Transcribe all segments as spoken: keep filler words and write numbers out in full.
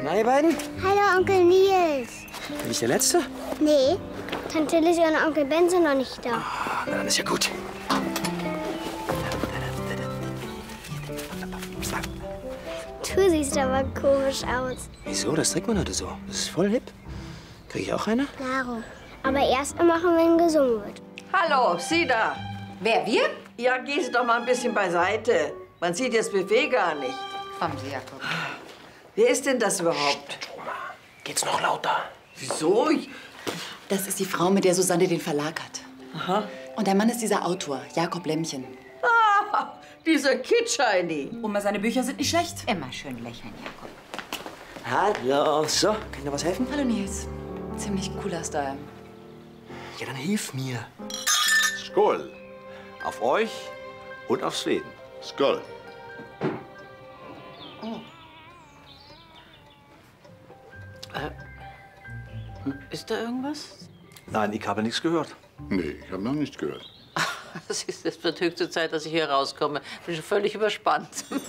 Na, ihr beiden? Hallo, Onkel Nils. Bin ich der Letzte? Nee, Tante Lizzie und Onkel Ben sind noch nicht da. Ah, na, dann ist ja gut. Du siehst aber komisch aus. Wieso? Das trägt man heute so. Das ist voll hip. Krieg ich auch eine? Klaro. Aber erst machen, wenn gesungen wird. Hallo, Sie da. Wer, wir? Ja, gehen Sie doch mal ein bisschen beiseite. Man sieht das Buffet gar nicht. Kommen Sie, Jakob. Wer ist denn das überhaupt? Oma, geht's noch lauter? Wieso? Ich... Das ist die Frau, mit der Susanne den Verlag hat. Aha. Und der Mann ist dieser Autor, Jakob Lämmchen. Ah, dieser Kitscheini. Oma, seine Bücher sind nicht schlecht. Immer schön lächeln, Jakob. Hallo. So, kann ich noch was helfen? Hallo, Nils. Ziemlich cooler Style. Ja, dann hilf mir. Skål. Auf euch und auf Schweden. Skål. Ist da irgendwas? Nein, ich habe nichts gehört. Nee, ich habe noch nichts gehört. Das ist, es wird höchste Zeit, dass ich hier rauskomme. Bin schon völlig überspannt.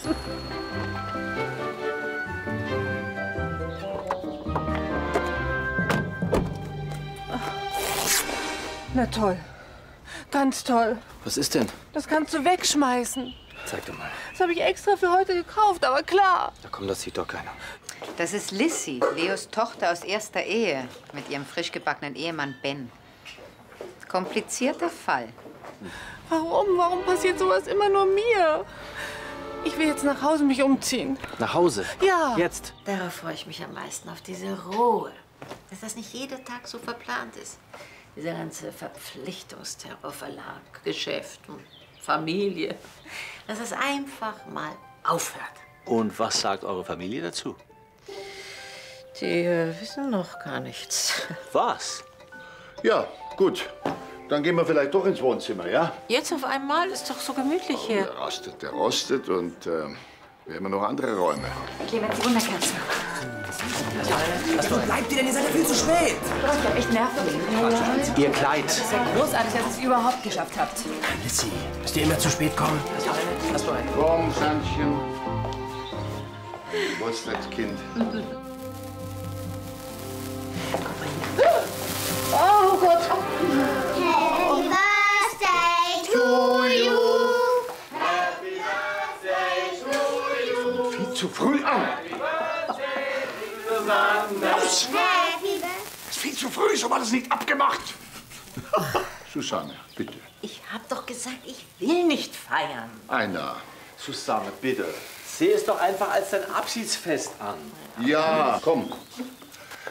Na toll. Ganz toll. Was ist denn? Das kannst du wegschmeißen. Zeig doch mal. Das habe ich extra für heute gekauft, aber klar. Da komm, das sieht doch keiner. Das ist Lissy, Leos Tochter aus erster Ehe, mit ihrem frisch gebackenen Ehemann Ben. Komplizierter Fall. Warum? Warum passiert sowas immer nur mir? Ich will jetzt nach Hause mich umziehen. Nach Hause? Ja. Jetzt? Darauf freue ich mich am meisten, auf diese Ruhe. Dass das nicht jeden Tag so verplant ist. Dieser ganze Verpflichtungsterror, Verlag, Geschäft und Familie. Dass es einfach mal aufhört. Und was sagt eure Familie dazu? Die äh, wissen noch gar nichts. Was? Ja, gut. Dann gehen wir vielleicht doch ins Wohnzimmer, ja? Jetzt auf einmal ist doch so gemütlich hier. Der rostet, der rostet und äh, wir haben noch andere Räume. Clemens, die Wunderkerzen. Wo bleibt ihr denn? Ihr seid ja viel zu spät. Ich hab echt Nerven. Ihr Kleid. Es ist ja großartig, dass ihr es überhaupt geschafft habt. Lizzie, müsst ihr immer zu spät kommen? Komm, Sandchen. Geburtstagskind. Oh Gott. Happy Birthday to you. Happy Birthday to you. Viel zu früh an. Los! Happy Birthday. Ist viel zu früh, so war das nicht abgemacht. Susanne, bitte. Ich hab doch gesagt, ich will nicht feiern. Einer. Susanne, bitte. Seh es doch einfach als dein Abschiedsfest an. Ja, komm.